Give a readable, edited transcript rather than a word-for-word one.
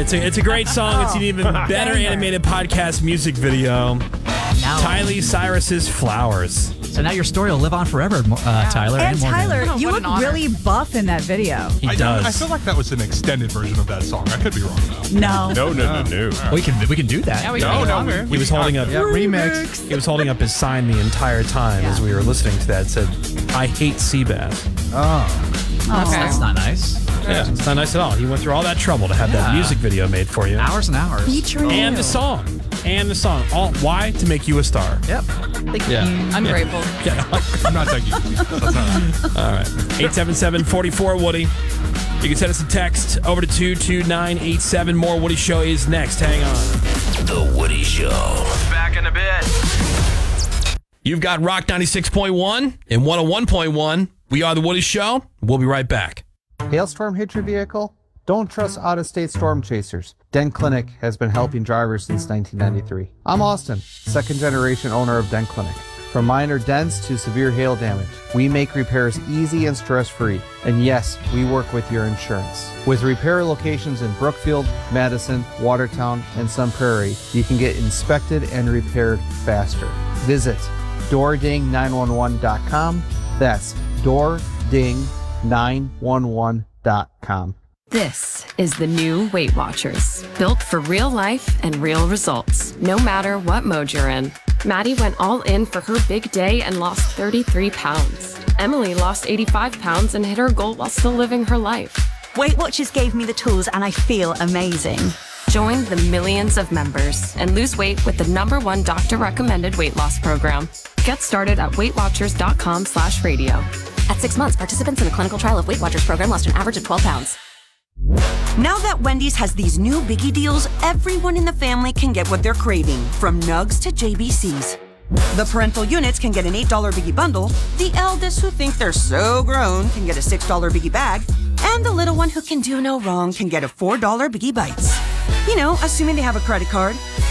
It's a great song. It's an even better animated podcast music video. Tylee Cyrus's Flowers. So now your story will live on forever, Tyler. And Morgan. Tyler, you look really buff in that video. He does. I feel like that was an extended version of that song. I could be wrong though. No. No. We can do that. Yeah, we can longer. He was holding up remix. He was holding up his sign the entire time as we were listening to that. It said, "I hate sea bass." That's not nice. Yeah, it's not nice at all. He went through all that trouble to have that music video made for you. Hours and hours. And the song. All why? To make you a star. Yep. Ungrateful. Yeah. I'm not thanking you. That's not All right. 877-44-WOODY. You can send us a text over to 22987. More Woody Show is next. Hang on. The Woody Show. Back in a bit. You've got Rock 96.1 and 101.1. We are The Woody Show. We'll be right back. Hailstorm hit your vehicle? Don't trust out-of-state storm chasers. Den Clinic has been helping drivers since 1993. I'm Austin, second-generation owner of Den Clinic. From minor dents to severe hail damage, we make repairs easy and stress-free. And yes, we work with your insurance. With repair locations in Brookfield, Madison, Watertown, and Sun Prairie, you can get inspected and repaired faster. Visit doording911.com. That's doording911.com. This is the new Weight Watchers, built for real life and real results, no matter what mode you're in. Maddie went all in for her big day and lost 33 pounds. Emily lost 85 pounds and hit her goal while still living her life. Weight Watchers gave me the tools and I feel amazing. Join the millions of members and lose weight with the #1 doctor-recommended weight loss program. Get started at weightwatchers.com/radio. At 6 months, participants in a clinical trial of Weight Watchers program lost an average of 12 pounds. Now that Wendy's has these new biggie deals, everyone in the family can get what they're craving, from nugs to JBCs. The parental units can get an $8 biggie bundle, the eldest who think they're so grown can get a $6 biggie bag, and the little one who can do no wrong can get a $4 biggie bites. You know, assuming they have a credit card.